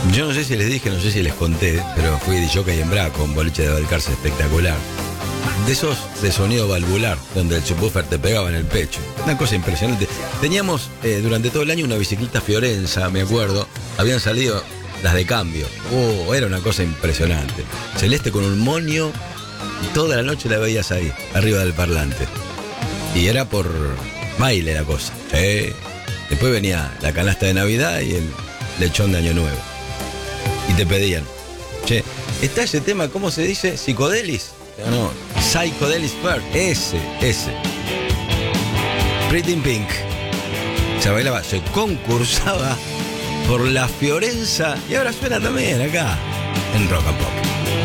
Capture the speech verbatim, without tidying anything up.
Yo no sé si les dije, no sé si les conté, pero fui de jockey en Braco, un boliche de Balcarce espectacular. De esos de sonido valvular, donde el subwoofer te pegaba en el pecho. Una cosa impresionante. Teníamos eh, durante todo el año una bicicleta Fiorenza, me acuerdo. Habían salido las de cambio. Oh, era una cosa impresionante. Celeste con un moño. Toda la noche la veías ahí, arriba del parlante. Y era por baile la cosa. ¿eh? Después venía la canasta de Navidad y el lechón de Año Nuevo. Y te pedían, che, está ese tema, ¿cómo se dice? ¿Psicodelis? No, no, Psychodelis First. Ese, ese. Pretty in Pink. Se bailaba, se concursaba por la Fiorenza y ahora suena también acá en Rock and Pop.